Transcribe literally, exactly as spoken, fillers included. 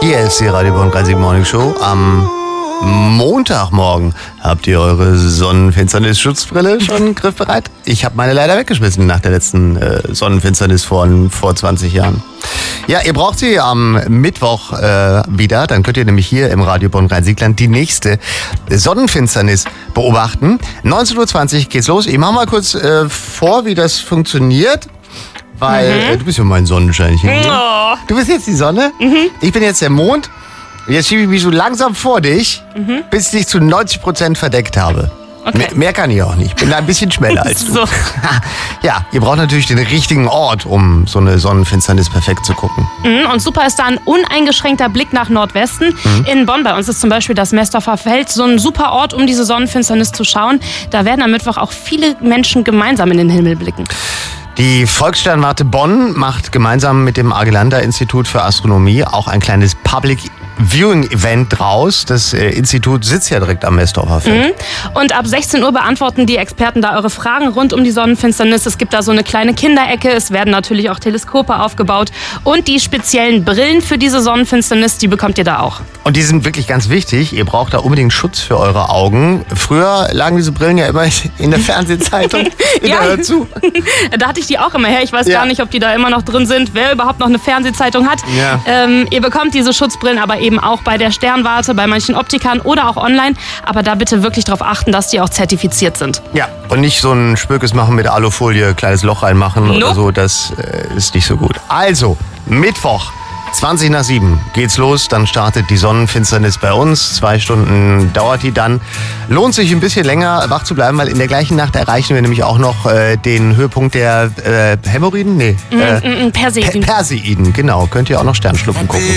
Hier ist die Radio Bonn dreißig Morning Show. Am Montagmorgen habt ihr eure Sonnenfinsternis-Schutzbrille schon griffbereit? Ich habe meine leider weggeschmissen nach der letzten äh, Sonnenfinsternis von vor zwanzig Jahren. Ja, ihr braucht sie am Mittwoch äh, wieder. Dann könnt ihr nämlich hier im Radio Bonn Rhein-Sieg-Land die nächste Sonnenfinsternis beobachten. neunzehn Uhr zwanzig geht's los. Ich mach mal kurz äh, vor, wie das funktioniert. Weil mhm. äh, du bist ja mein Sonnenscheinchen. Oh. Du bist jetzt die Sonne, mhm. ich bin jetzt der Mond. Jetzt schiebe ich mich so langsam vor dich, mhm. bis ich dich zu neunzig Prozent verdeckt habe. Okay. Mehr, mehr kann ich auch nicht. Ich bin da ein bisschen schneller als du. So. Ja, ihr braucht natürlich den richtigen Ort, um so eine Sonnenfinsternis perfekt zu gucken. Mhm, und super ist da ein uneingeschränkter Blick nach Nordwesten. Mhm. In Bonn bei uns ist zum Beispiel das Mestdorfer Feld so ein super Ort, um diese Sonnenfinsternis zu schauen. Da werden am Mittwoch auch viele Menschen gemeinsam in den Himmel blicken. Die Volkssternwarte Bonn macht gemeinsam mit dem Argelander-Institut für Astronomie auch ein kleines Public Viewing-Event draus. Das äh, Institut sitzt ja direkt am Mestdorfer Feld. Mhm. Und ab sechzehn Uhr beantworten die Experten da eure Fragen rund um die Sonnenfinsternis. Es gibt da so eine kleine Kinderecke. Es werden natürlich auch Teleskope aufgebaut. Und die speziellen Brillen für diese Sonnenfinsternis, die bekommt ihr da auch. Und die sind wirklich ganz wichtig. Ihr braucht da unbedingt Schutz für eure Augen. Früher lagen diese Brillen ja immer in der Fernsehzeitung. In ja, der Hör zu. Da hatte ich die auch immer her. Ich weiß ja. gar nicht, ob die da immer noch drin sind. Wer überhaupt noch eine Fernsehzeitung hat. Ja. Ähm, ihr bekommt diese Schutzbrillen aber eben auch bei der Sternwarte, bei manchen Optikern oder auch online. Aber da bitte wirklich darauf achten, dass die auch zertifiziert sind. Ja, und nicht so ein Spökes machen mit Alufolie, kleines Loch reinmachen nope. oder so. Das äh, ist nicht so gut. Also, Mittwoch. zwanzig nach sieben geht's los, dann startet die Sonnenfinsternis bei uns. Zwei Stunden dauert die dann. Lohnt sich ein bisschen länger wach zu bleiben, weil in der gleichen Nacht erreichen wir nämlich auch noch äh, den Höhepunkt der äh, Hämorrhoiden? Nee. Äh, mm, mm, Perseiden. Per- Perseiden, genau. Könnt ihr auch noch Sternschnuppen gucken.